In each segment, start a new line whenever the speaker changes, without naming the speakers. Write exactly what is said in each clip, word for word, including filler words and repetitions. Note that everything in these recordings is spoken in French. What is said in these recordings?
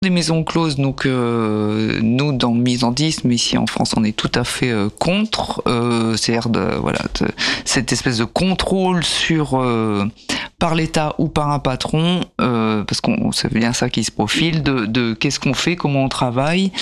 des maisons closes, donc euh, nous dans Mise en Disme ici en France, on est tout à fait euh, contre. Euh, c'est-à-dire de, voilà, de, cette espèce de contrôle sur euh, par l'État ou par un patron, euh, parce qu'on c'est bien ça qui se profile, de, de qu'est-ce qu'on fait, comment on travaille.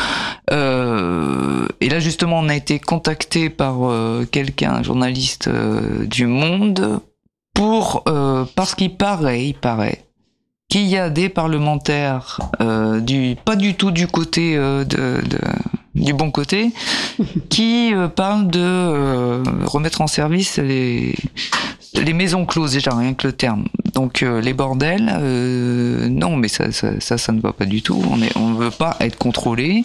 Euh, et là justement, on a été contacté par euh, quelqu'un, un journaliste euh, du Monde, pour euh, parce qu'il paraît, il paraît. qu'il y a des parlementaires euh, du pas du tout du côté euh, de, de du bon côté qui euh, parlent de euh, remettre en service les les maisons closes, déjà rien que le terme. Donc euh, les bordels, euh, non, mais ça, ça ça ça ne va pas du tout. On est on veut pas être contrôlé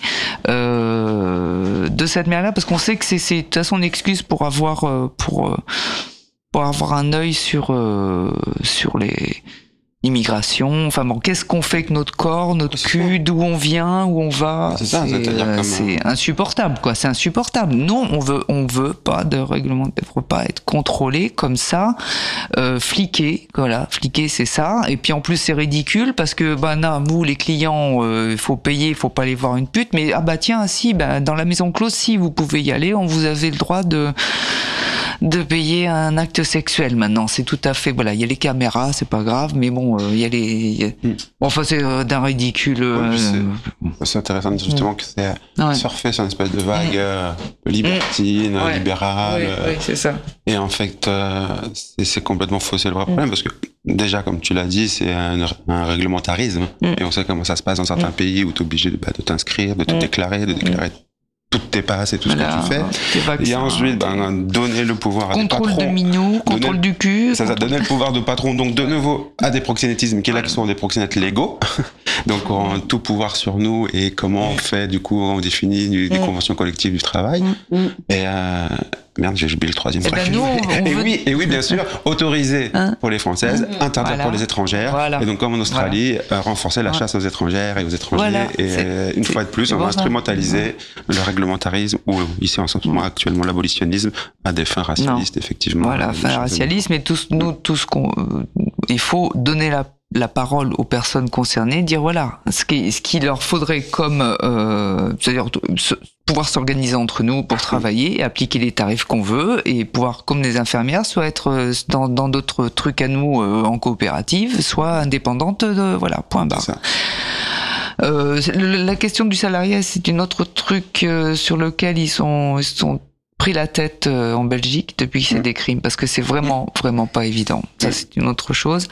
euh, de cette manière-là, parce qu'on sait que c'est c'est de toute façon une excuse pour avoir euh, pour euh, pour avoir un œil sur euh, sur les immigration, enfin bon, qu'est-ce qu'on fait avec notre corps, notre c'est cul, ça. D'où on vient, où on va,
c'est, ça,
c'est, euh, c'est insupportable, quoi, c'est insupportable. Non, on veut, on veut pas de règlement, on veut pas être contrôlé comme ça, euh, fliqué, voilà, fliqué c'est ça, et puis en plus c'est ridicule parce que, bah non, vous les clients, il euh, faut payer, il faut pas aller voir une pute, mais ah bah tiens, si, bah dans la maison close, si vous pouvez y aller, on vous avez le droit de de payer un acte sexuel maintenant, c'est tout à fait, voilà, il y a les caméras, c'est pas grave, mais bon, il euh, y a les, y a... Mm. Bon, enfin c'est euh, d'un ridicule. Euh...
Ouais, c'est, c'est intéressant justement mm. que c'est ouais. surfer sur une espèce de vague euh, libertine, ouais. libérale.
Oui, oui, c'est ça.
Et en fait, euh, c'est, c'est complètement faussé le vrai problème mm. parce que déjà, comme tu l'as dit, c'est un, un réglementarisme mm. et on sait comment ça se passe dans certains mm. pays où tu es obligé de, bah, de t'inscrire, de te mm. déclarer, de déclarer. Mm. toutes tes passes et tout voilà, ce que tu fais. Vaccins, et ensuite, ben, donner le pouvoir à des patrons.
Contrôle de minou, contrôle du cul.
Ça, ça, donner le pouvoir de patron, donc de nouveau, à des proxénétismes qui là qui sont des proxénètes légaux. Donc, on a tout pouvoir sur nous et comment on fait, du coup, on définit du, des conventions collectives du travail. Et, euh, merde, j'ai oublié le troisième.
Et, ben nous,
et,
veut...
oui, et oui, bien sûr, autorisé hein pour les Françaises, interdit voilà. pour les étrangères. Voilà. Et donc, comme en Australie, voilà. euh, renforcer la chasse aux étrangères et aux étrangers. Voilà. Et euh, une fois de plus, on va instrumentaliser le réglementarisme ou ici en ce moment actuellement l'abolitionnisme à des fins racialistes, non. effectivement.
Voilà, fins racialistes, mais tout, nous, tout ce qu'on, euh, il faut donner la la parole aux personnes concernées, dire voilà ce qui ce qu'il leur faudrait comme euh, c'est-à-dire se, pouvoir s'organiser entre nous pour travailler, appliquer les tarifs qu'on veut et pouvoir comme des infirmières soit être dans dans d'autres trucs à nous euh, en coopérative, soit indépendante de, voilà point barre. Euh, la question du salariat, c'est une autre truc euh, sur lequel ils sont ils sont pris la tête euh, en Belgique depuis que c'est des crimes, parce que c'est vraiment vraiment pas évident. Ça c'est une autre chose.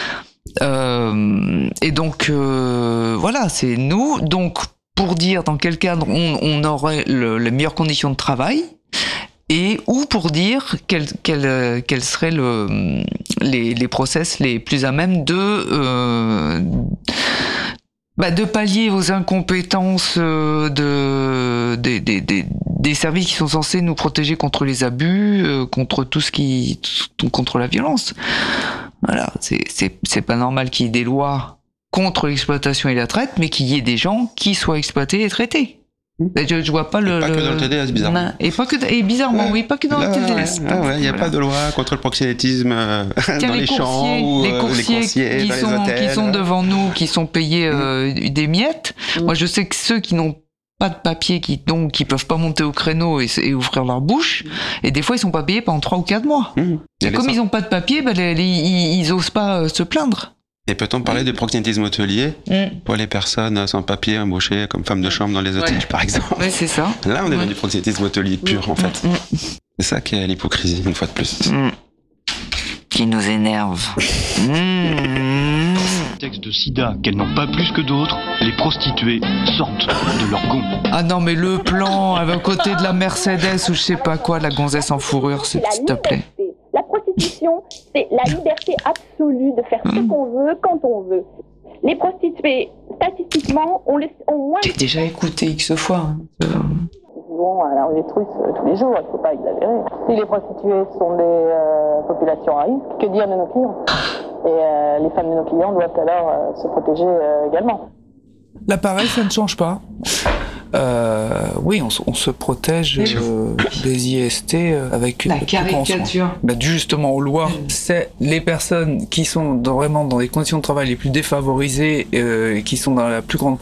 Euh, et donc euh, voilà, c'est nous. Donc pour dire dans quel cadre on, on aurait le, les meilleures conditions de travail, et ou pour dire quels quel, quel seraient le, les, les process les plus à même de euh, bah de pallier aux incompétences euh, de des, des, des, des services qui sont censés nous protéger contre les abus, euh, contre tout ce qui tout, contre la violence. Voilà, c'est c'est c'est pas normal qu'il y ait des lois contre l'exploitation et la traite, mais qu'il y ait des gens qui soient exploités et traités. Je, je vois pas le.
Et pas
le...
que dans le T D S, bizarrement. Non,
et pas que et bizarrement, ouais. oui, pas que dans là, le T D S.
Il ouais, ouais, n'y a voilà. pas de loi contre le proxénétisme euh, Tiens, dans les, les champs ou
les coursiers, les coursiers qui
dans
sont
les hôtels.
qui sont devant nous, qui sont payés euh, mmh. des miettes. Mmh. Moi, je sais que ceux qui n'ont pas de papier, qui donc qui peuvent pas monter au créneau et, et ouvrir leur bouche, et des fois ils sont pas payés pendant trois ou quatre mois. Mmh. Et comme ils ont pas de papier, ben les, les, ils, ils osent pas euh, se plaindre.
Et peut-on parler oui. de proxénétisme hôtelier mmh. pour les personnes sans papier embauchées comme femmes de chambre dans les hôtels, ouais. par exemple?
Oui, c'est ça.
Là, on est
ouais.
dans du proxénétisme hôtelier pur, mmh. en fait. Mmh. C'est ça qui est l'hypocrisie, une fois de plus.
Mmh. Qui nous énerve. Mmh.
Texte de sida qu'elles n'ont pas plus que d'autres, les prostituées sortent de leur gond.
Ah non, mais le plan à côté de la Mercedes ou je sais pas quoi, la gonzesse en fourrure, s'il te plaît.
La prostitution, c'est la liberté absolue de faire ce qu'on veut, quand on veut. Les prostituées, statistiquement, on les... On moins...
J'ai déjà écouté X fois. Hein.
Bon, alors on les truce euh, tous les jours, il ne faut pas exagérer. Si les prostituées sont des euh, populations à risque, que dire de nos clients ? Et euh, les femmes de nos clients doivent alors euh, se protéger euh, également.
Là, pareil, ça ne change pas.
euh, oui, on, on se protège euh, des I S T avec
la caricature.
Bah, justement, aux lois, mmh. c'est les personnes qui sont dans, vraiment dans les conditions de travail les plus défavorisées, euh, qui sont dans la plus grande